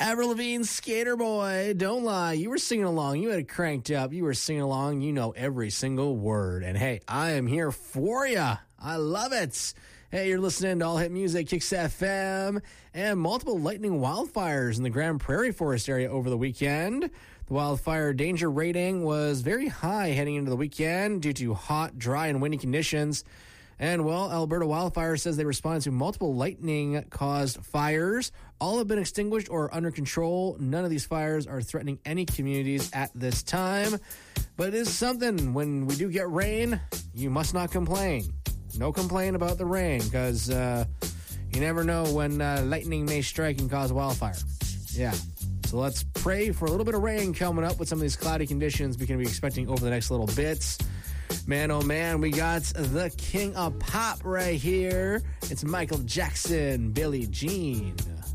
Avril Lavigne, Skater Boy. Don't lie. You were singing along. You had it cranked up. You were singing along. You know every single word. And hey, I am here for you. I love it. Hey, you're listening to All Hit Music, Kicks FM, and multiple lightning wildfires in the Grand Prairie Forest area over the weekend. The wildfire danger rating was very high heading into the weekend due to hot, dry, and windy conditions. And, well, Alberta Wildfire says they responded to multiple lightning-caused fires. All have been extinguished or under control. None of these fires are threatening any communities at this time. But it is something. When we do get rain, you must not complain. No complain about the rain, because you never know when lightning may strike and cause a wildfire. Yeah. So let's pray for a little bit of rain coming up with some of these cloudy conditions we can be expecting over the next little bits. Man, oh man, we got the king of pop right here. It's Michael Jackson, Billie Jean.